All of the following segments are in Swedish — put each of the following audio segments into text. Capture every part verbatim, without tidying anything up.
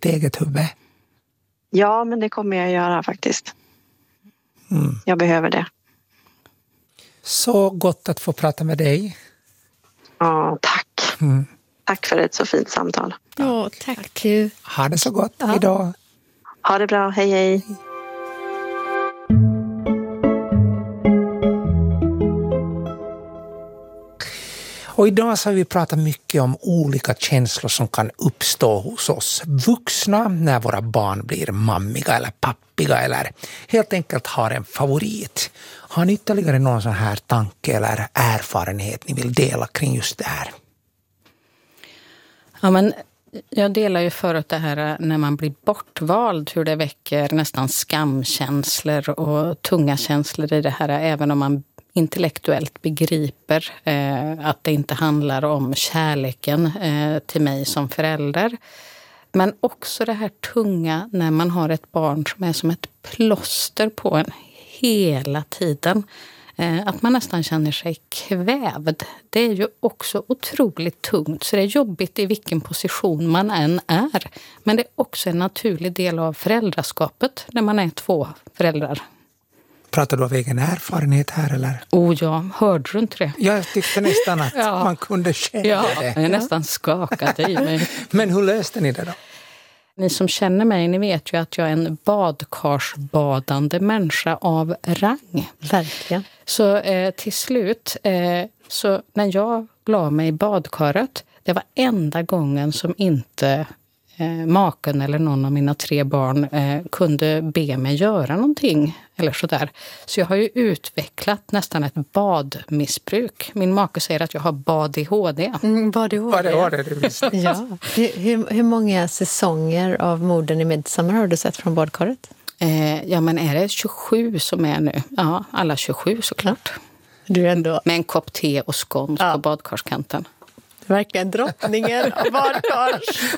ditt eget huvud? Ja, men det kommer jag göra faktiskt. Mm. Jag behöver det. Så gott att få prata med dig. Ja, tack. Mm. Tack för ett så fint samtal. Ja, tack. Ha det så gott ja. idag. Ha det bra, hej hej. Och idag så har vi pratat mycket om olika känslor som kan uppstå hos oss vuxna när våra barn blir mammiga eller pappiga eller helt enkelt har en favorit. Har ni ytterligare någon sån här tanke eller erfarenhet ni vill dela kring just det här? Ja, men jag delar ju förut det här när man blir bortvald, hur det väcker nästan skamkänslor och tunga känslor i det här, även om man intellektuellt begriper eh, att det inte handlar om kärleken eh, till mig som förälder. Men också det här tunga när man har ett barn som är som ett plåster på en hela tiden. Eh, att man nästan känner sig kvävd. Det är ju också otroligt tungt, så det är jobbigt i vilken position man än är. Men det är också en naturlig del av föräldraskapet när man är två föräldrar. Pratar du av egen erfarenhet här eller? Oh ja, hörde du inte det? Jag tyckte nästan att ja. man kunde känna ja, det. Ja, jag är nästan skakat i mig. Men hur löste ni det då? Ni som känner mig, ni vet ju att jag är en badkarsbadande människa av rang. Verkligen. Så eh, till slut, eh, så när jag la mig i badkaret, det var enda gången som inte eh, maken eller någon av mina tre barn eh, kunde be mig göra någonting eller sådär. Så jag har ju utvecklat nästan ett badmissbruk. Min make säger att jag har bad i H D. Mm, bad i H D. Bad i H D, det visste. Ja. hur, hur många säsonger av Morden i Midsommar har du sett från badkaret? Eh, ja, men är det tjugosju som är nu? Ja, alla tjugosju såklart. Du är ändå... Med en kopp te och skåns ja. på badkarskanten. Verkligen drottningen av badkars.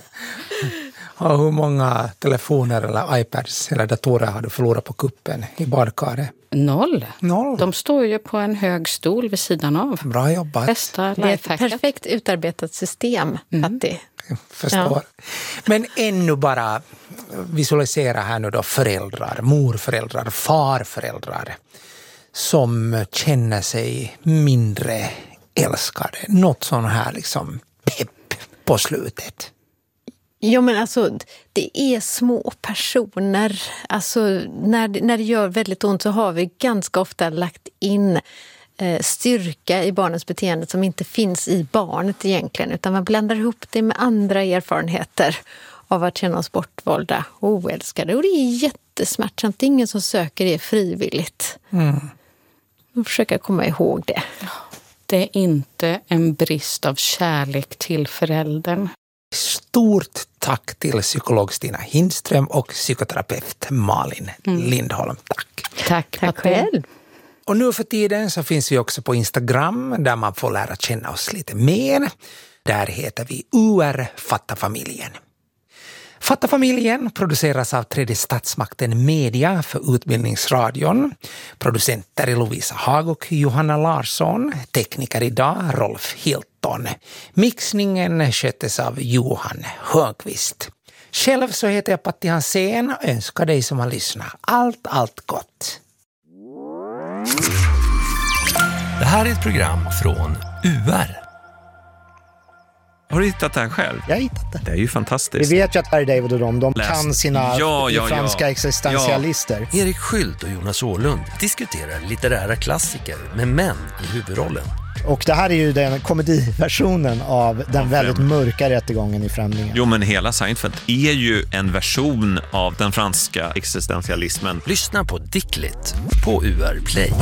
Och hur många telefoner eller iPads eller datorer har du förlorat på kuppen i badkaret? Noll. Noll. De står ju på en hög stol vid sidan av. Bra jobbat. Bästa det är ett perfekt utarbetat system, mm. Patti. Förstår. Ja. Men ännu bara visualisera här nu då föräldrar, morföräldrar, farföräldrar som känner sig mindre älskade. Något sån här liksom pepp på slutet. Ja, men alltså det är små personer. Alltså när, när det gör väldigt ont så har vi ganska ofta lagt in eh, styrka i barnens beteende som inte finns i barnet egentligen. Utan man blandar ihop det med andra erfarenheter av att känna oss bortvalda och oälskade. Och det är jättesmärtsamt. Det är ingen som söker det frivilligt. Mm. Man försöker komma ihåg det. Det är inte en brist av kärlek till föräldern. Stort tack till psykolog Stina Hindström och psykoterapeut Malin mm. Lindholm. Tack. Tack, tack själv. Och nu för tiden så finns vi också på Instagram där man får lära känna oss lite mer. Där heter vi U R Fatta familjen. Fatta familjen produceras av Tredje statsmakten Media för Utbildningsradion. Producenter är Lovisa Hag och Johanna Larsson. Tekniker idag Rolf Hilton. Mixningen sköttes av Johan Hörnqvist. Själv så heter jag Patti Hansén och önskar dig som har lyssnat allt, allt gott. Det här är ett program från U R. Har du hittat det här själv? Jag har hittat det. Det är ju fantastiskt. Vi vet ju att Larry David och de, de Läst. kan sina ja, ja, franska ja. existentialister. Ja. Erik Skylt och Jonas Åhlund diskuterar litterära klassiker med män i huvudrollen. Och det här är ju den komediversionen av den väldigt mörka rättegången i Främlingen. Jo, men hela Seinfeld är ju en version av den franska existentialismen. Lyssna på Dicklit på U R Play.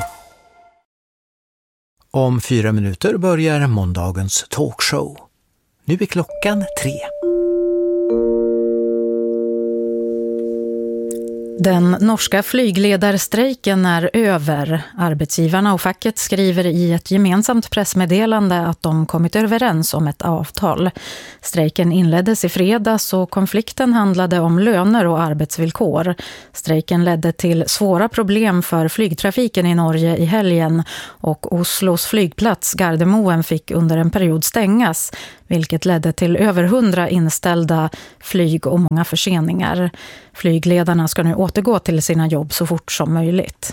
Om fyra minuter börjar måndagens talkshow. Nu är klockan tre. Den norska flygledarstrejken är över. Arbetsgivarna och facket skriver i ett gemensamt pressmeddelande att de kommit överens om ett avtal. Strejken inleddes i fredags och konflikten handlade om löner och arbetsvillkor. Strejken ledde till svåra problem för flygtrafiken i Norge i helgen och Oslos flygplats Gardermoen fick under en period stängas, vilket ledde till över hundra inställda flyg och många förseningar. Flygledarna ska nu återgå till sina jobb så fort som möjligt.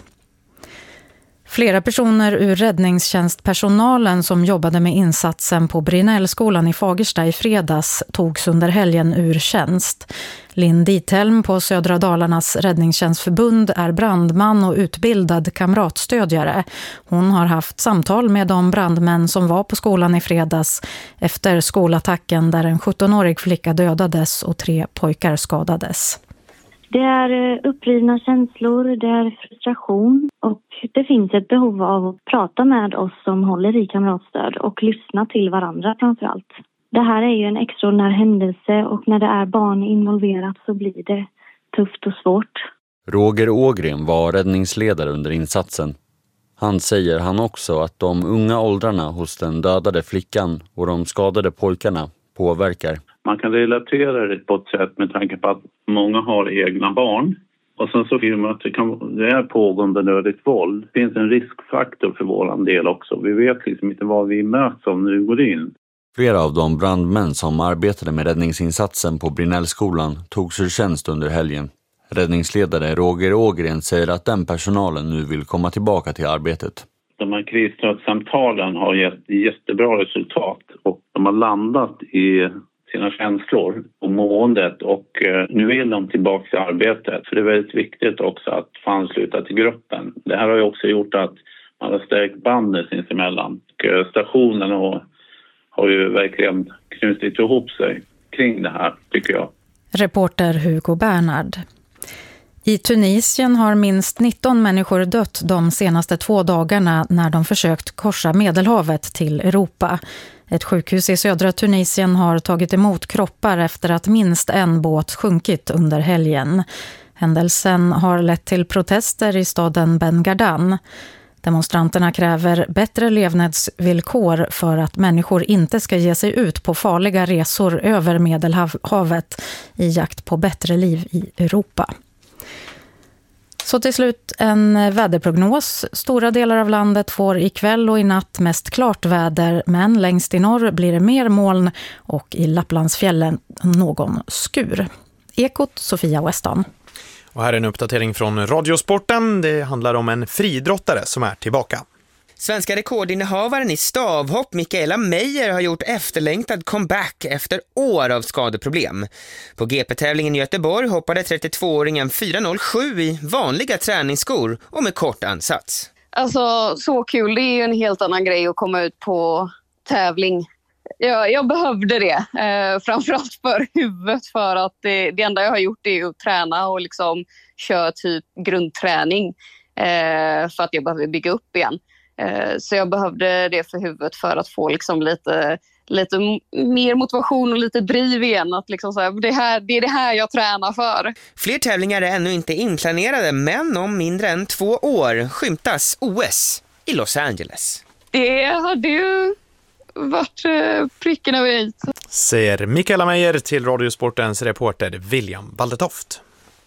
Flera personer ur räddningstjänstpersonalen som jobbade med insatsen på Brinellskolan i Fagersta i fredags togs under helgen ur tjänst. Linn Dithelm på Södra Dalarnas räddningstjänstförbund är brandman och utbildad kamratstödjare. Hon har haft samtal med de brandmän som var på skolan i fredags efter skolattacken där en sjuttonårig flicka dödades och tre pojkar skadades. Det är upprivna känslor, det är frustration och det finns ett behov av att prata med oss som håller i kamratstöd och lyssna till varandra framförallt. Det här är ju en extraordinär händelse och när det är barn involverat så blir det tufft och svårt. Roger Ågren var räddningsledare under insatsen. Han säger han också att de unga åldrarna hos den dödade flickan och de skadade pojkarna påverkar. Man kan relatera det på ett sätt med tanke på att många har egna barn. Och sen så finner man att det, kan, det är pågående nödigt våld. Det finns en riskfaktor för våran del också. Vi vet liksom inte vad vi möts om när vi går in. Flera av de brandmän som arbetade med räddningsinsatsen på Brinellskolan togs ur tjänst under helgen. Räddningsledare Roger Ågren säger att den personalen nu vill komma tillbaka till arbetet. De här krisstödssamtalen har gett jättebra resultat och de har landat i sina känslor och måendet och nu vill de tillbaka till arbetet. För det är väldigt viktigt också att få ansluta till gruppen. Det här har ju också gjort att man har stärkt bandet sinsemellan. Och stationen har, har ju verkligen knutit ihop sig kring det här, tycker jag. Reporter Hugo Bernhard. I Tunisien har minst nitton människor dött de senaste två dagarna när de försökt korsa Medelhavet till Europa. Ett sjukhus i södra Tunisien har tagit emot kroppar efter att minst en båt sjunkit under helgen. Händelsen har lett till protester i staden Ben Gardan. Demonstranterna kräver bättre levnadsvillkor för att människor inte ska ge sig ut på farliga resor över Medelhavet i jakt på bättre liv i Europa. Så till slut en väderprognos. Stora delar av landet får ikväll och i natt mest klart väder, men längst i norr blir det mer moln och i Lapplandsfjällen någon skur. Ekot, Sofia Weston. Och här är en uppdatering från Radiosporten. Det handlar om en fridrottare som är tillbaka. Svenska rekordinnehavaren i stavhopp Mikaela Meijer har gjort efterlängtad comeback efter år av skadeproblem. På G P-tävlingen i Göteborg hoppade trettiotvååringen fyra noll sju i vanliga träningsskor och med kort ansats. Alltså så kul, det är ju en helt annan grej att komma ut på tävling. Jag, jag behövde det, eh, framförallt för huvudet, för att det, det enda jag har gjort är att träna och liksom köra typ grundträning eh, för att jag behöver bygga upp igen. Så jag behövde det för huvudet för att få liksom lite, lite mer motivation och lite driv igen. Att liksom så här, det, här, det är det här jag tränar för. Fler tävlingar är ännu inte inplanerade, men om mindre än två år skymtas O S i Los Angeles. Det hade ju varit pricken över i. Säger Mikaela Meijer till Radiosportens reporter William Baldetoft.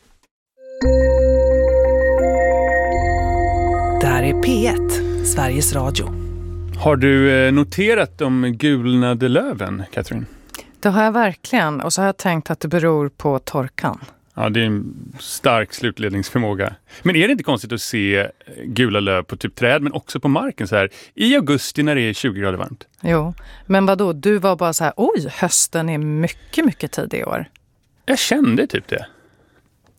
Där är P ett, Sveriges Radio. Har du noterat de gulnade löven, Katrin? Det har jag verkligen. Och så har jag tänkt att det beror på torkan. Ja, det är en stark slutledningsförmåga. Men är det inte konstigt att se gula löv på typ träd, men också på marken så här i augusti när det är tjugo grader varmt? Jo, men vadå? Du var bara så här, oj, hösten är mycket, mycket tidig i år. Jag kände typ det.